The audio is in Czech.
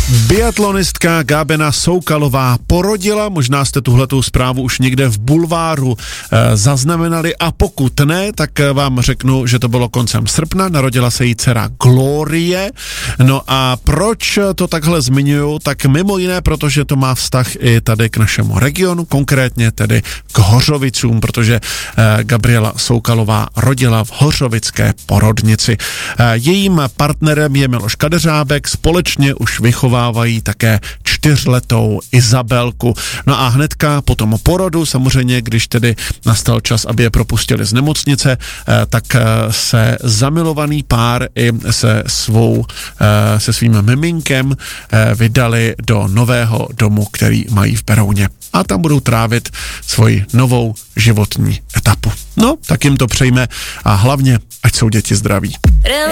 Biatlonistka Gábena Soukalová porodila, možná jste tuhletou zprávu už někde v bulváru zaznamenali, a pokud ne, tak vám řeknu, že to bylo koncem srpna, narodila se jí dcera Glorie. No a proč to takhle zmiňuju? Tak mimo jiné, protože to má vztah i tady k našemu regionu, konkrétně tedy k Hořovicům, protože Gabriela Soukalová rodila v hořovické porodnici. Jejím partnerem je Miloš Kadeřábek, společně už vychovávají také 4letou Izabelku. No a hnedka po tom porodu, samozřejmě, když tedy nastal čas, aby je propustili z nemocnice, tak se zamilovaný pár i se svým miminkem vydali do nového domu, který mají v Berouně. A tam budou trávit svoji novou životní etapu. No, tak jim to přejme a hlavně, ať jsou děti zdraví.